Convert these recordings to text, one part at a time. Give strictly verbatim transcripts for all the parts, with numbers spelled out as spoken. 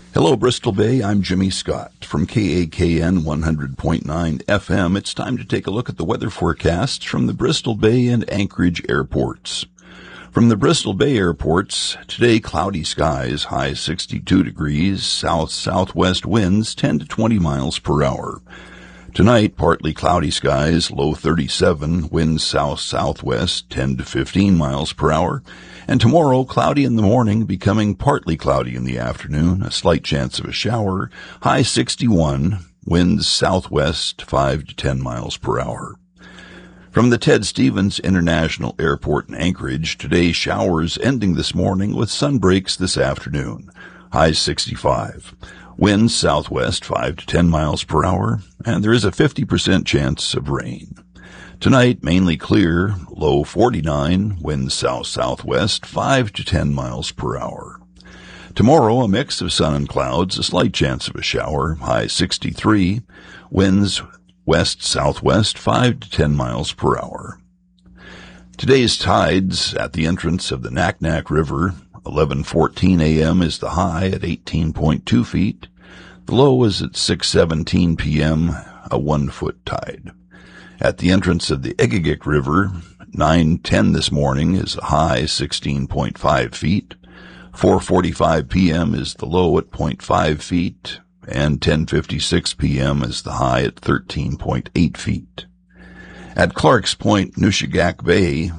Hello, Bristol Bay. I'm Jimmy Scott from K A K N one hundred point nine F M. It's time to take a look at the weather forecasts from the Bristol Bay and Anchorage airports. From the Bristol Bay airports, today cloudy skies, high sixty-two degrees, south-southwest winds ten to twenty miles per hour. Tonight, partly cloudy skies, low thirty-seven, winds south-southwest ten to fifteen miles per hour. And tomorrow, cloudy in the morning, becoming partly cloudy in the afternoon, a slight chance of a shower, high sixty-one, winds southwest five to ten miles per hour. From the Ted Stevens International Airport in Anchorage, today showers ending this morning with sun breaks this afternoon, high sixty-five. Winds southwest five to ten miles per hour, and there is a fifty percent chance of rain. Tonight, mainly clear, low forty-nine, winds south-southwest five to ten miles per hour. Tomorrow, a mix of sun and clouds, a slight chance of a shower, high sixty-three, winds west-southwest five to ten miles per hour. Today's tides at the entrance of the Naknek River, eleven fourteen a.m. is the high at eighteen point two feet. The low is at six seventeen p.m., a one-foot tide. At the entrance of the Egegik River, nine ten this morning is the high sixteen point five feet. four forty-five p.m. is the low at zero point five feet, and ten fifty-six p.m. is the high at thirteen point eight feet. At Clark's Point, Nushagak Bay,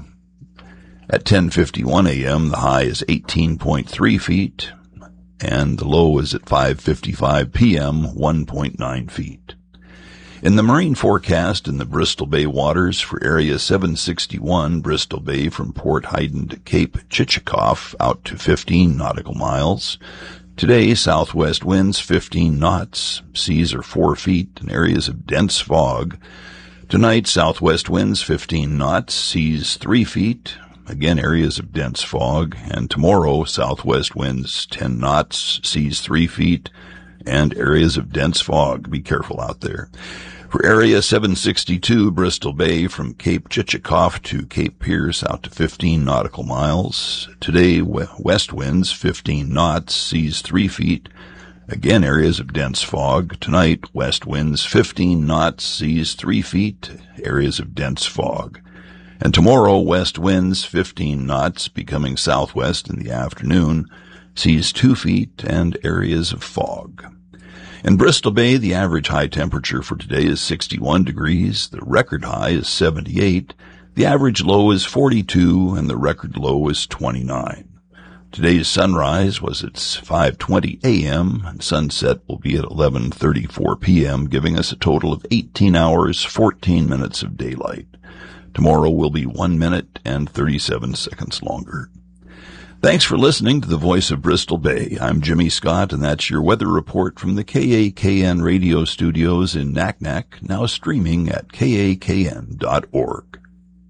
at ten fifty-one a.m., the high is eighteen point three feet, and the low is at five fifty-five p.m., one point nine feet. In the marine forecast in the Bristol Bay waters for Area seven sixty-one, Bristol Bay from Port Hayden to Cape Chichikov out to fifteen nautical miles. Today, southwest winds fifteen knots, seas are four feet in areas of dense fog. Tonight, southwest winds fifteen knots, seas three feet, again areas of dense fog. And tomorrow, southwest winds ten knots, seas three feet, and areas of dense fog. Be careful out there. For Area seven sixty-two, Bristol Bay from Cape Chichikov to Cape Pierce out to fifteen nautical miles. Today, west winds fifteen knots, seas three feet, again areas of dense fog. Tonight, west winds fifteen knots, seas three feet, areas of dense fog. And tomorrow, west winds fifteen knots, becoming southwest in the afternoon, seas two feet, and areas of fog. In Bristol Bay, the average high temperature for today is sixty-one degrees, the record high is seventy-eight, the average low is forty-two, and the record low is twenty-nine. Today's sunrise was at five twenty a.m., and sunset will be at eleven thirty-four p.m., giving us a total of eighteen hours, fourteen minutes of daylight. Tomorrow will be one minute and thirty-seven seconds longer. Thanks for listening to the Voice of Bristol Bay. I'm Jimmy Scott, and that's your weather report from the K A K N radio studios in Naknek, now streaming at K A K N dot org.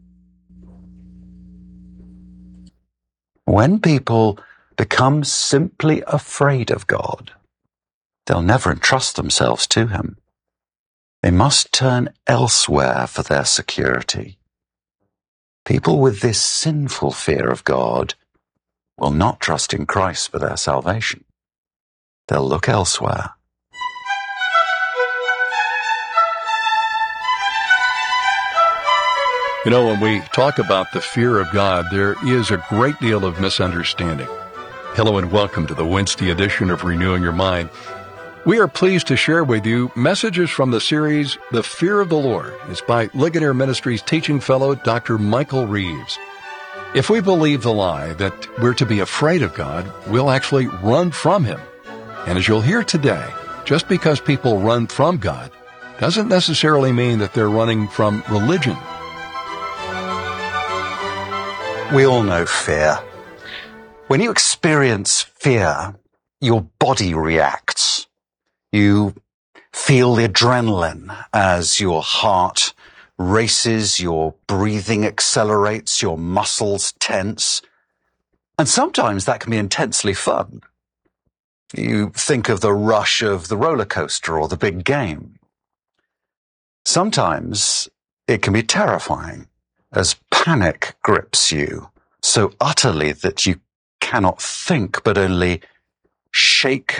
When people become simply afraid of God, they'll never entrust themselves to Him. They must turn elsewhere for their security. People with this sinful fear of God will not trust in Christ for their salvation. They'll look elsewhere. You know, when we talk about the fear of God, there is a great deal of misunderstanding. Hello and welcome to the Wednesday edition of Renewing Your Mind. We are pleased to share with you messages from the series, The Fear of the Lord. It's by Ligonier Ministries teaching fellow Doctor Michael Reeves. If we believe the lie that we're to be afraid of God, we'll actually run from Him. And as you'll hear today, just because people run from God doesn't necessarily mean that they're running from religion. We all know fear. When you experience fear, your body reacts. You feel the adrenaline as your heart races, your breathing accelerates, your muscles tense. And sometimes that can be intensely fun. You think of the rush of the roller coaster or the big game. Sometimes it can be terrifying as panic grips you so utterly that you cannot think but only shake